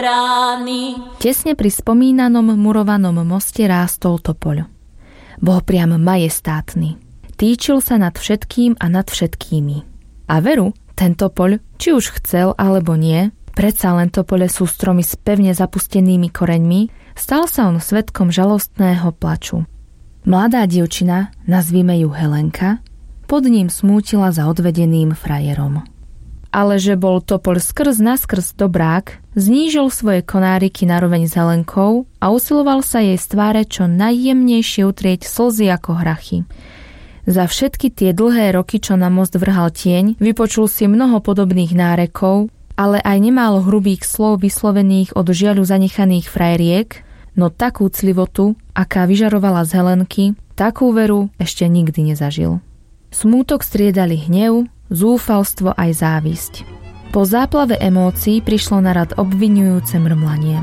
brány. Tesne pri spomínanom murovanom moste rástol topoľ. Bol priam majestátny. Týčil sa nad všetkým a nad všetkými. A veru, ten topoľ, či už chcel alebo nie, predsa len topole sú stromy s pevne zapustenými koreňmi, stal sa on svedkom žalostného plaču. Mladá dievčina, nazvime ju Helenka, pod ním smútila za odvedeným frajerom. Ale že bol topoľ skrz naskrz dobrák, znížil svoje konáriky naroveň s Helenkou a usiloval sa jej z tváre čo najjemnejšie utrieť slzy ako hrachy. Za všetky tie dlhé roky, čo na most vrhal tieň, vypočul si mnoho podobných nárekov, ale aj nemálo hrubých slov vyslovených od žiaľu zanechaných frajeriek, no takú clivotu, aká vyžarovala z Helenky, takú veru ešte nikdy nezažil. Smútok striedali hnev, zúfalstvo aj závisť. Po záplave emócií prišlo na rad obviňujúce mrmlanie.